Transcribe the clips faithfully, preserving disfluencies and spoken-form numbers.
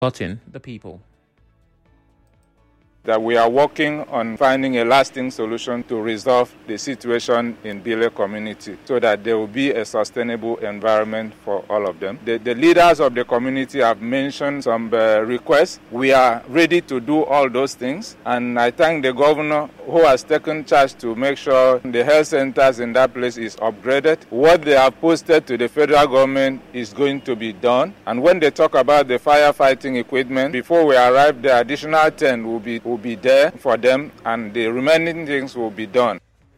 consulting the people. That we are working on finding a lasting solution to resolve the situation in Bile community so that there will be a sustainable environment for all of them. The, the leaders of the community have mentioned some uh, requests. We are ready to do all those things, and I thank the governor who has taken charge to make sure the health centers in that place is upgraded. What they have posted to the federal government is going to be done, and when they talk about the firefighting equipment, before we arrive, the additional ten will be will be there for them, and the remaining things will be done.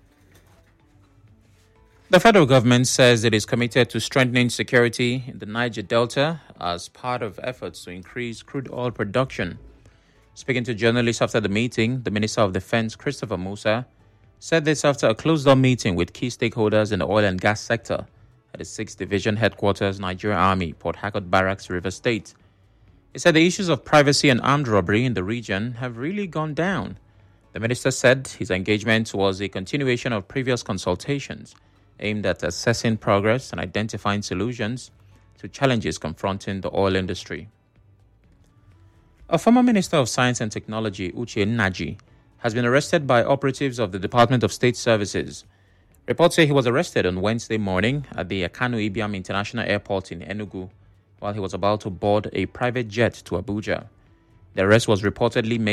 The federal government says it is committed to strengthening security in the Niger Delta as part of efforts to increase crude oil production. Speaking to journalists after the meeting, the Minister of Defense, Christopher Musa, said this after a closed-door meeting with key stakeholders in the oil and gas sector at the sixth Division Headquarters, Nigerian Army, Port Harcourt Barracks, Rivers State. He said the issues of privacy and armed robbery in the region have really gone down. The minister said his engagement was a continuation of previous consultations aimed at assessing progress and identifying solutions to challenges confronting the oil industry. A former Minister of Science and Technology, Uche Nnaji, has been arrested by operatives of the Department of State Services. Reports say he was arrested on Wednesday morning at the Akanu Ibiam International Airport in Enugu while he was about to board a private jet to Abuja. The arrest was reportedly made